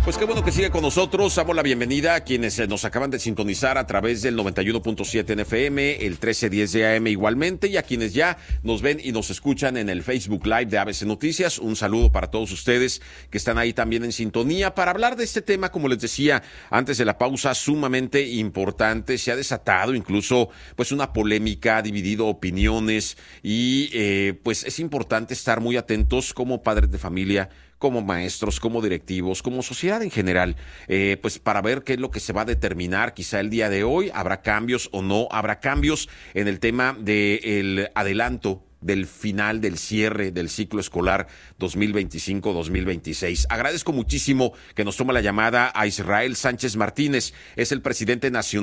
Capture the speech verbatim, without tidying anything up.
Pues qué bueno que sigue con nosotros. Damos la bienvenida a quienes nos acaban de sintonizar a través del noventa y uno punto siete en F M, el trece diez de A M igualmente, y a quienes ya nos ven y nos escuchan en el Facebook Live de A B C Noticias. Un saludo para todos ustedes que están ahí también en sintonía para hablar de este tema, como les decía antes de la pausa, sumamente importante. Se ha desatado incluso pues una polémica, ha dividido opiniones y eh, pues es importante estar muy atentos como padres de familia, como maestros, como directivos, como sociedad en general, eh, pues para ver qué es lo que se va a determinar quizá el día de hoy. ¿Habrá cambios o no habrá cambios en el tema del adelanto del final, del cierre del ciclo escolar dos mil veinticinco dos mil veintiséis? Agradezco muchísimo que nos tome la llamada a Israel Sánchez Martínez, es el presidente nacional